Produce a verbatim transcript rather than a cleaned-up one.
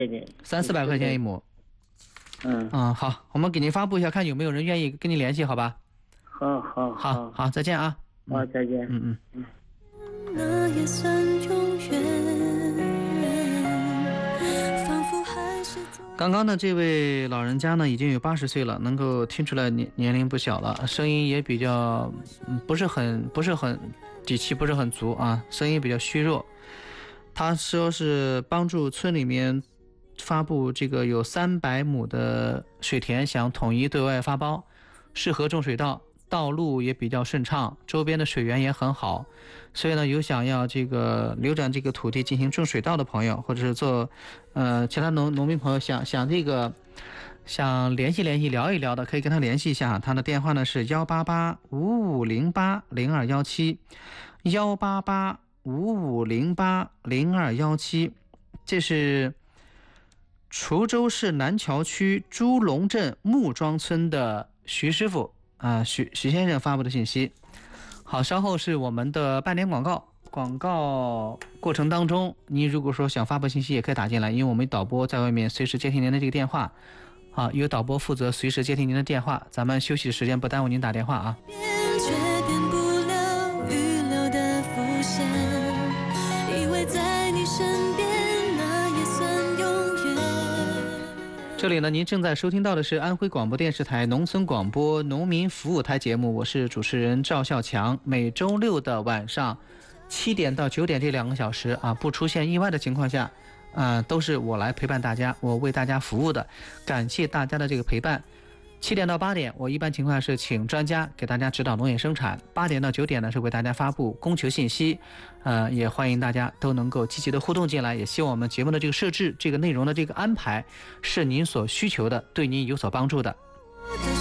对对， 三四百块钱一亩。 嗯嗯，好，我们给您发布一下，看有没有人愿意跟您联系，好吧？ 好好好好，再见啊。 好，再见。 嗯嗯嗯。 那也算永远，仿佛还是刚刚的这位老人家呢，已经有八十岁了，能够听出来年年龄不小了，声音也比较，嗯，不是很不是很底气不是很足啊，声音比较虚弱。他说是帮助村里面发布这个有三百亩的水田，想统一对外发包，适合种水稻，道路也比较顺畅，周边的水源也很好，所以呢，有想要这个流转这个土地进行种水稻的朋友，或者是做呃其他农农民朋友想想这个想联系联系聊一聊的，可以跟他联系一下，他的电话呢是幺八八五五零八零二幺七，幺八八五五零八零二幺七，这是滁州市南桥区朱龙镇木庄村的徐师傅啊，徐徐先生发布的信息。好，稍后是我们的半点广告，广告过程当中，您如果说想发布信息，也可以打进来，因为我们导播在外面随时接听您的这个电话。好，由导播负责随时接听您的电话，咱们休息的时间不耽误您打电话啊。 却变不了预留的伏线，以为在你身边那也算永远。 这里呢，您正在收听到的是安徽广播电视台农村广播农民服务台节目，我是主持人赵孝强。每周六的晚上七点到九点这两个小时啊，不出现意外的情况下，呃，都是我来陪伴大家，我为大家服务的，感谢大家的这个陪伴。七点到八点，我一般情况下是请专家给大家指导农业生产；八点到九点呢，是为大家发布供求信息。呃，也欢迎大家都能够积极的互动进来，也希望我们节目的这个设置、这个内容的这个安排是您所需求的，对您有所帮助的。